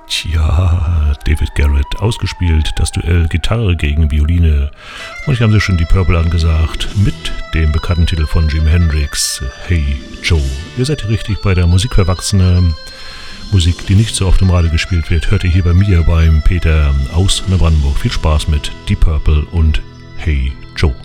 Tja, David Garrett ausgespielt, das Duell Gitarre gegen Violine. Und ich habe schon die Purple angesagt, mit dem bekannten Titel von Jimi Hendrix, Hey Joe. Ihr seid hier richtig bei der Musik für Erwachsene. Musik, die nicht so oft im Radio gespielt wird, hört ihr hier bei mir, beim Peter aus Neubrandenburg. Viel Spaß mit Deep Purple und Hey Joe.